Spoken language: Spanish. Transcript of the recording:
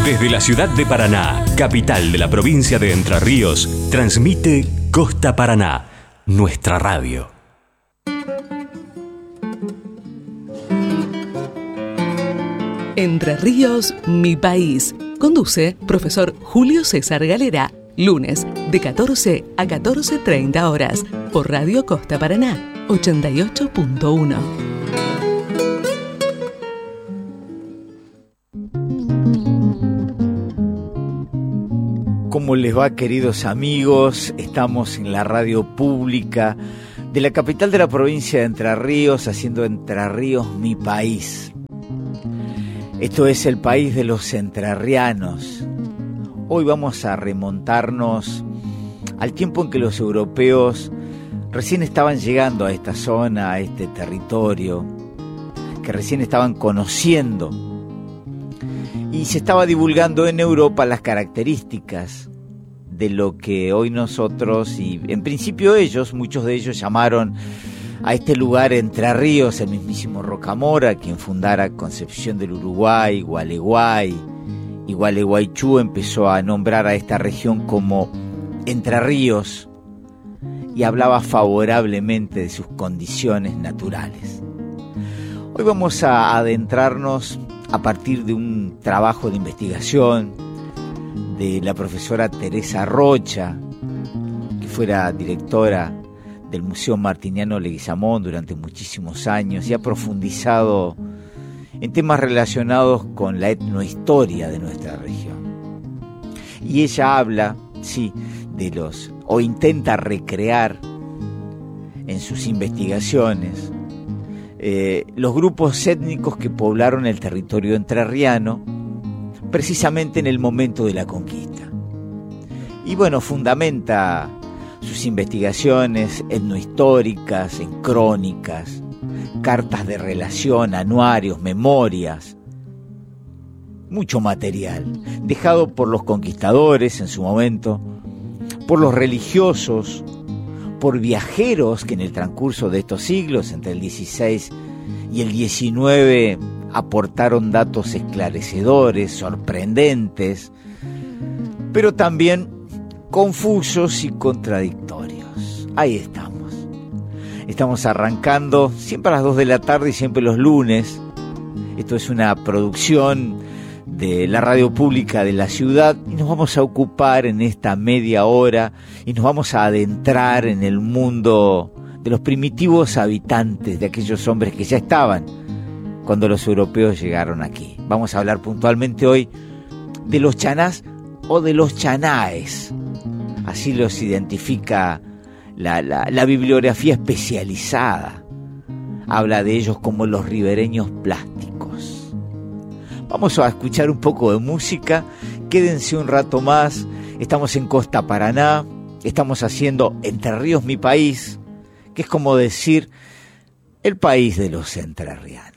Desde la ciudad de Paraná, capital de la provincia de Entre Ríos, transmite Costa Paraná, nuestra radio. Entre Ríos, mi país. Conduce profesor Julio César Galera. Lunes de 14 a 14:30 horas por Radio Costa Paraná 88.1. ¿Cómo les va, queridos amigos? Estamos en la radio pública de la capital de la provincia de Entre Ríos, haciendo Entre Ríos mi país. Esto es el país de los entrerrianos. Hoy vamos a remontarnos al tiempo en que los europeos recién estaban llegando a esta zona, a este territorio, que recién estaban conociendo. Y se estaba divulgando en Europa las características de lo que hoy nosotros, y en principio ellos, muchos de ellos llamaron a este lugar Entre Ríos, el mismísimo Rocamora, quien fundara Concepción del Uruguay, Gualeguay, y Gualeguaychú empezó a nombrar a esta región como Entre Ríos y hablaba favorablemente de sus condiciones naturales. Hoy vamos a adentrarnos a partir de un trabajo de investigación de la profesora Teresa Rocha, que fuera directora del Museo Martiniano Leguizamón durante muchísimos años y ha profundizado en temas relacionados con la etnohistoria de nuestra región. Y ella habla, sí, o intenta recrear en sus investigaciones los grupos étnicos que poblaron el territorio entrerriano precisamente en el momento de la conquista. Y bueno, fundamenta sus investigaciones etnohistóricas en crónicas, cartas de relación, anuarios, memorias, mucho material dejado por los conquistadores en su momento, por los religiosos, por viajeros que en el transcurso de estos siglos, entre el XVI y el XIX, aportaron datos esclarecedores, sorprendentes, pero también confusos y contradictorios. Ahí estamos. Estamos arrancando siempre a las 2 de la tarde y siempre los lunes. Esto es una producción de la radio pública de la ciudad y nos vamos a ocupar en esta media hora y nos vamos a adentrar en el mundo de los primitivos habitantes, de aquellos hombres que ya estaban cuando los europeos llegaron aquí. Vamos a hablar puntualmente hoy de los chanás o de los chanaes. Así los identifica la bibliografía especializada. Habla de ellos como los ribereños plásticos. Vamos a escuchar un poco de música. Quédense un rato más. Estamos en Costa Paraná. Estamos haciendo Entre Ríos mi país, que es como decir el país de los entrerrianos.